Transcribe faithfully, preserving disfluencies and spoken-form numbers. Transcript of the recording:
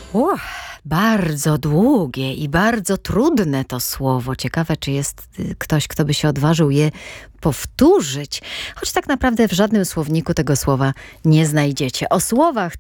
Uch, bardzo długie i bardzo trudne to słowo. Ciekawe, czy jest y, ktoś, kto by się odważył je powtórzyć. Choć tak naprawdę w żadnym słowniku tego słowa nie znajdziecie. O słowach